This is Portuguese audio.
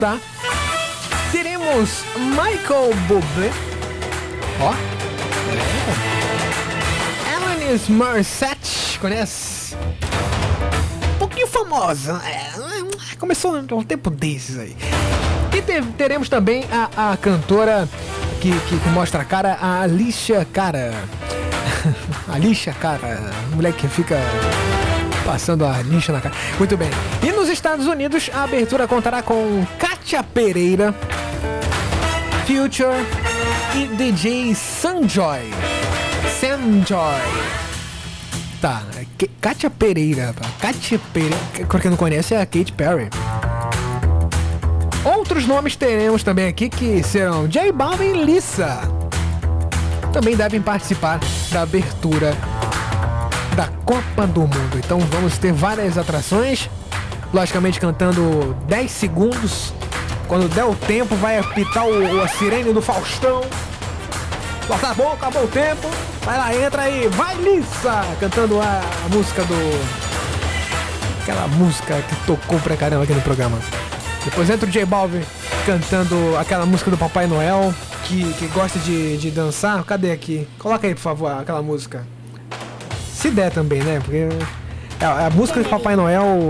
tá? Teremos Michael Bublé. Ó. Alanis Morissette, conhece? Um pouquinho famosa. Começou um tempo desses aí. E teremos também a cantora que mostra a cara, a Alicia Cara. Alicia Cara, mulher que fica passando a lixa na cara. Muito bem. E nos Estados Unidos, a abertura contará com Kátia Pereira, Future e DJ Sanjoy. Tá, Kátia Pereira. Kátia Pereira, pra quem não conhece, é a Katy Perry. Outros nomes teremos também aqui que serão J Balvin e Lisa. Também devem participar da abertura da Copa do Mundo. Então vamos ter várias atrações, logicamente cantando 10 segundos. Quando der o tempo, vai apitar a sirene do Faustão. Acabou o tempo. Vai lá, entra aí, vai Lisa! Cantando a música aquela música que tocou pra caramba aqui no programa. Depois entra o J Balvin cantando aquela música do Papai Noel, que gosta de dançar. Cadê aqui? Coloca aí, por favor, aquela música. Se der também, né? Porque a música de Papai Noel